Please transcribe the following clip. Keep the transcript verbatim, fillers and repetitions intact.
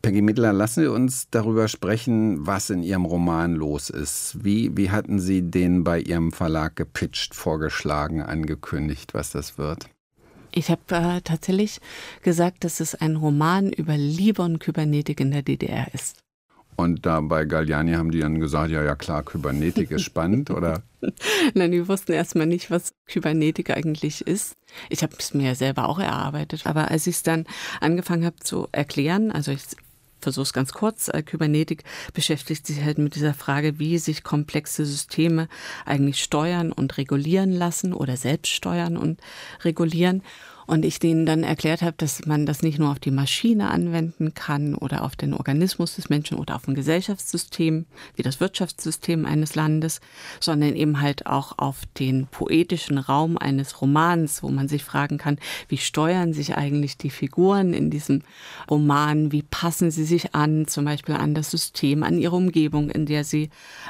Peggy Mittler, lassen Sie uns darüber sprechen, was in Ihrem Roman los ist. Wie, wie hatten Sie den bei Ihrem Verlag gepitcht, vorgeschlagen, angekündigt, was das wird? Ich habe äh, tatsächlich gesagt, dass es ein Roman über Liebe und Kybernetik in der D D R ist. Und da bei Galliani haben die dann gesagt, ja, ja klar, Kybernetik ist spannend, oder? Nein, die wussten erstmal nicht, was Kybernetik eigentlich ist. Ich habe es mir ja selber auch erarbeitet. Aber als ich es dann angefangen habe zu erklären, also ich versuche es ganz kurz, äh, Kybernetik beschäftigt sich halt mit dieser Frage, wie sich komplexe Systeme eigentlich steuern und regulieren lassen oder selbst steuern und regulieren. Und ich denen dann erklärt habe, dass man das nicht nur auf die Maschine anwenden kann oder auf den Organismus des Menschen oder auf ein Gesellschaftssystem, wie das Wirtschaftssystem eines Landes, sondern eben halt auch auf den poetischen Raum eines Romans, wo man sich fragen kann, wie steuern sich eigentlich die Figuren in diesem Roman, wie passen sie sich an, zum Beispiel an das System, an ihre Umgebung, in der sie